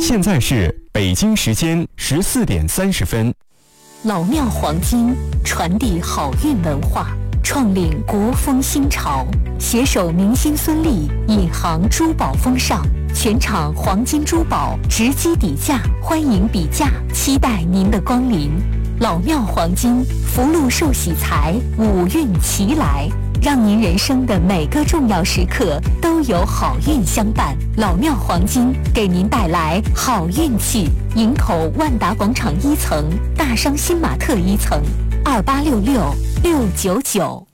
现在是北京时间14:30。 老庙黄金传递好运文化，创领国风新潮，携手明星孙俪引航珠宝风尚，全场黄金珠宝直击底价，欢迎比价，期待您的光临。老庙黄金，福禄寿喜财，五运齐来，让您人生的每个重要时刻都有好运相伴。老庙黄金给您带来好运气。营口万达广场1层，大商新玛特1层，2866-699。